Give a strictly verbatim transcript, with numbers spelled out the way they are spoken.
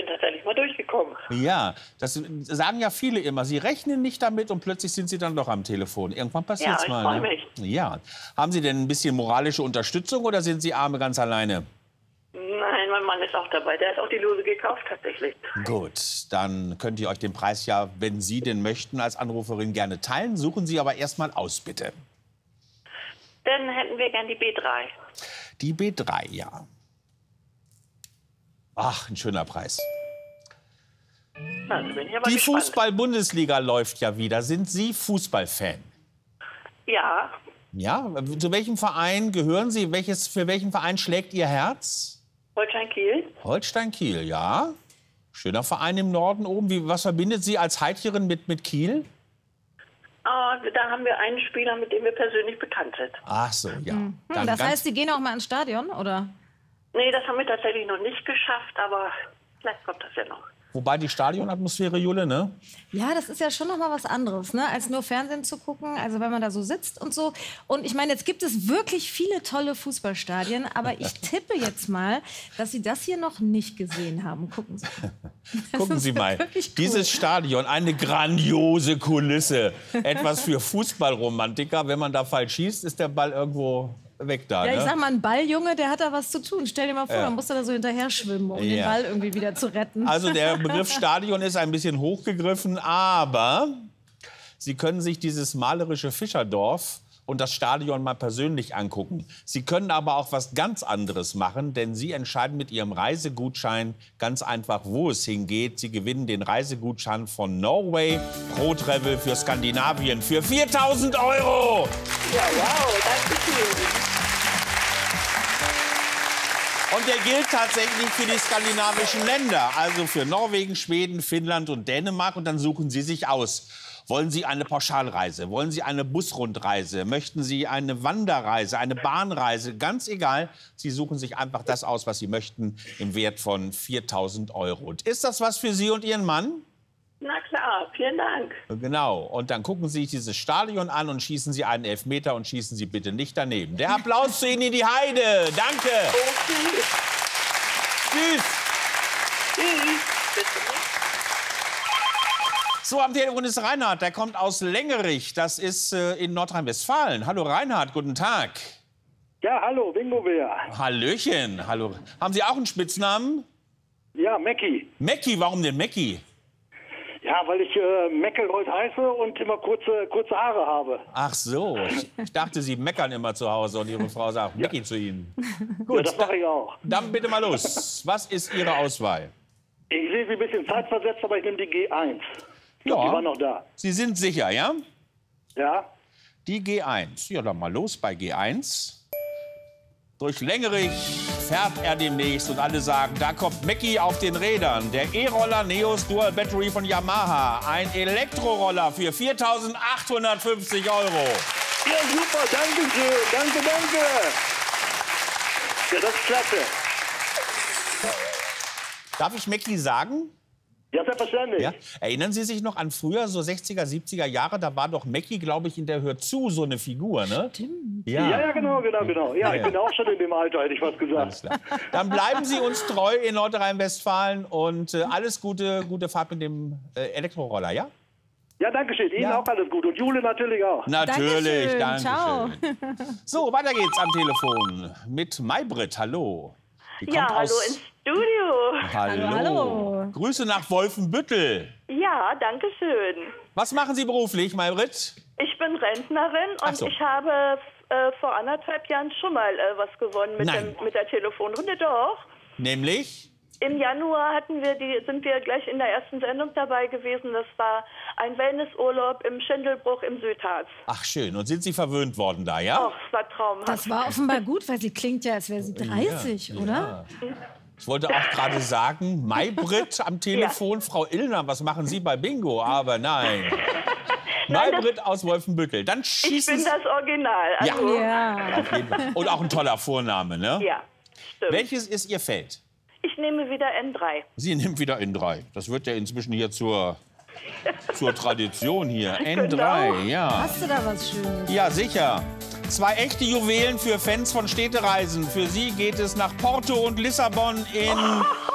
tatsächlich mal durchgekommen. Ja, das sagen ja viele immer. Sie rechnen nicht damit und plötzlich sind Sie dann doch am Telefon. Irgendwann passiert es Ja, ich mal. freue Ne? mich. Ja. Haben Sie denn ein bisschen moralische Unterstützung oder sind Sie Arme ganz alleine? Nein, mein Mann ist auch dabei. Der hat auch die Lose gekauft, tatsächlich. Gut, dann könnt ihr euch den Preis ja, wenn Sie den möchten, als Anruferin gerne teilen. Suchen Sie aber erst mal aus, bitte. Dann hätten wir gern die B drei. Die B drei, ja. Ach, ein schöner Preis. Also bin ich aber Die gespannt. Fußball-Bundesliga läuft ja wieder. Sind Sie Fußballfan? Ja, Ja, zu welchem Verein gehören Sie? Welches, für welchen Verein schlägt Ihr Herz? Holstein Kiel. Holstein Kiel, ja. Schöner Verein im Norden oben. Wie, was verbindet Sie als Heidcherin mit, mit Kiel? Ah, da haben wir einen Spieler, mit dem wir persönlich bekannt sind. Ach so, ja. Hm, Dann das ganz- heißt, Sie gehen auch mal ins Stadion, oder? Nee, das haben wir tatsächlich noch nicht geschafft, aber vielleicht kommt das ja noch. Wobei die Stadionatmosphäre, Jule, ne? Ja, das ist ja schon noch mal was anderes, ne, als nur Fernsehen zu gucken. Also wenn man da so sitzt und so. Und ich meine, jetzt gibt es wirklich viele tolle Fußballstadien, aber ich tippe jetzt mal, dass Sie das hier noch nicht gesehen haben. Gucken Sie. Das Gucken ist Sie mal, wirklich cool. dieses Stadion, eine grandiose Kulisse. Etwas für Fußballromantiker. Wenn man da falsch schießt, ist der Ball irgendwo weg da. Ja, ich ne? sag mal, ein Balljunge, der hat da was zu tun. Stell dir mal vor, Ja. man muss da so hinterher schwimmen, um den Ja. Ball irgendwie wieder zu retten. Also der Begriff Stadion ist ein bisschen hochgegriffen, aber Sie können sich dieses malerische Fischerdorf und das Stadion mal persönlich angucken. Sie können aber auch was ganz anderes machen, denn Sie entscheiden mit Ihrem Reisegutschein ganz einfach, wo es hingeht. Sie gewinnen den Reisegutschein von Norway Pro Travel für Skandinavien für viertausend Euro. Ja, wow, danke schön. Und der gilt tatsächlich für die skandinavischen Länder, also für Norwegen, Schweden, Finnland und Dänemark. Und dann suchen Sie sich aus. Wollen Sie eine Pauschalreise? Wollen Sie eine Busrundreise? Möchten Sie eine Wanderreise, eine Bahnreise? Ganz egal. Sie suchen sich einfach das aus, was Sie möchten, im Wert von viertausend Euro. Und ist das was für Sie und Ihren Mann? Na klar, vielen Dank. Genau. Und dann gucken Sie sich dieses Stadion an und schießen Sie einen Elfmeter und schießen Sie bitte nicht daneben. Der Applaus zu Ihnen in die Heide. Danke. Okay. Tschüss. Tschüss. Bis zum nächsten Mal. So, am Telefon ist Reinhard. Der kommt aus Längerich. Das ist äh, in Nordrhein-Westfalen. Hallo Reinhard, guten Tag. Ja, hallo, Bingo Bär. Hallöchen. Hallo. Haben Sie auch einen Spitznamen? Ja, Mackie. Mackie, warum denn Mackie? Ja, weil ich äh, Meckelreuth heiße und immer kurze, kurze Haare habe. Ach so. Ich, ich dachte, Sie meckern immer zu Hause und Ihre Frau sagt Mackie zu Ihnen. Ja, das mache ich auch. Dann bitte mal los. Was ist Ihre Auswahl? Ich sehe sie ein bisschen zeitversetzt, aber ich nehme die G eins. Ich glaub, Ja. Die war noch da. Sie sind sicher, ja? Ja? Die G eins. Ja, dann mal los bei G eins. Durch Längerich fährt er demnächst und alle sagen, da kommt Mackie auf den Rädern. Der E-Roller Neos Dual Battery von Yamaha. Ein Elektroroller für viertausendachthundertfünfzig Euro. Ja, super, danke schön. Danke, danke. Ja, das ist klasse. Darf ich Mackie sagen? Ja, selbstverständlich. Ja? Erinnern Sie sich noch an früher, so sechziger, siebziger Jahre? Da war doch Mackie, glaube ich, in der Hör zu so eine Figur, ne? Stimmt. Ja, ja, genau, genau, genau. Ja, Ja, ich ja. bin auch schon in dem Alter, hätte ich was Alles gesagt. klar. Dann bleiben Sie uns treu in Nordrhein-Westfalen und äh, alles Gute, gute Fahrt mit dem äh, Elektroroller, ja? Ja, danke schön. Ihnen Ja. auch alles gut. Und Jule natürlich auch. Natürlich, Dankeschön. danke Ciao. schön. So, weiter geht's am Telefon mit Maybrit. Hallo. Die Ja, kommt hallo aus- ins Studio. Hallo. Hallo. Grüße nach Wolfenbüttel. Ja, danke schön. Was machen Sie beruflich, Maybrit? Ich bin Rentnerin Ach und so. ich habe äh, vor anderthalb Jahren schon mal äh, was gewonnen mit, Nein. dem, mit der Telefonrunde. Doch. Nämlich? Im Januar hatten wir die, sind wir gleich in der ersten Sendung dabei gewesen. Das war ein Wellnessurlaub im Schindelbruch im Südharz. Ach schön. Und sind Sie verwöhnt worden da, ja? Och, es war traumhaft. Das war offenbar gut, weil sie klingt ja, als wäre sie dreißig, Ja, oder? ja. Ich wollte auch gerade sagen, Maybrit am Telefon, Frau Illner, was machen Sie bei Bingo? Aber nein. Nein, Maybrit aus Wolfenbüttel. Dann ich schießen bin Sie. das Original. Also, Ja. Auf jeden Fall. Und auch ein toller Vorname, ne? ja, stimmt. Welches ist Ihr Feld? Ich nehme wieder N drei. Sie nimmt wieder N drei. Das wird ja inzwischen hier zur, zur Tradition hier. N drei, Genau. ja. Hast du da was Schönes? Ja, sicher. Zwei echte Juwelen für Fans von Städtereisen. Für Sie geht es nach Porto und Lissabon in